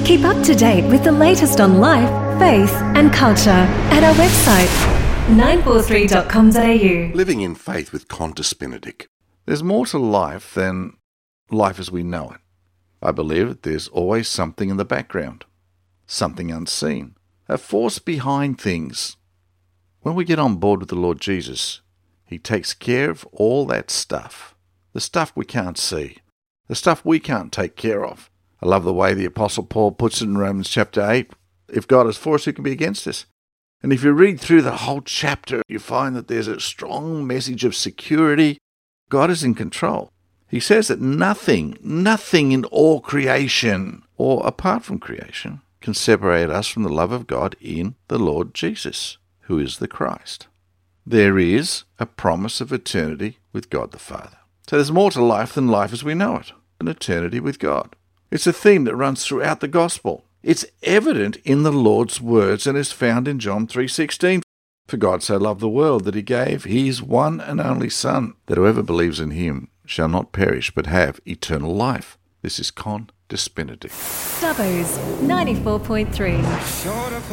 Keep up to date with the latest on life, faith and culture at our website 943.com.au. Living in Faith with Qantas Benedict. There's more to life than life as we know it. I believe that there's always something in the background, something unseen, a force behind things. When we get on board with the Lord Jesus, He takes care of all that stuff, the stuff we can't see, the stuff we can't take care of. I love the way the Apostle Paul puts it in Romans chapter 8. If God is for us, who can be against us? And if you read through the whole chapter, you find that there's a strong message of security. God is in control. He says that nothing in all creation or apart from creation can separate us from the love of God in the Lord Jesus, who is the Christ. There is a promise of eternity with God the Father. So there's more to life than life as we know it, an eternity with God. It's a theme that runs throughout the gospel. It's evident in the Lord's words and is found in John 3:16. For God so loved the world that He gave His one and only Son, that whoever believes in Him shall not perish but have eternal life. This is Qantas Benedict. Dubbo's 94.3.